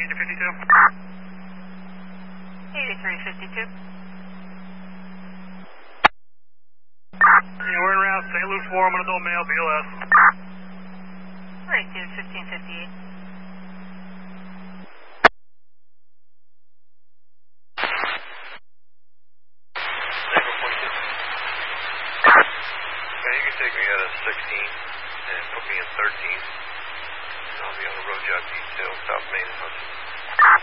8352. Yeah, we're en route, St. Louis War, I'm going to know mail, BLS. Right, dude, 1558. You can take me out of 16 and put me in 13. And I'll be on the road job detail, South Main and Hudson.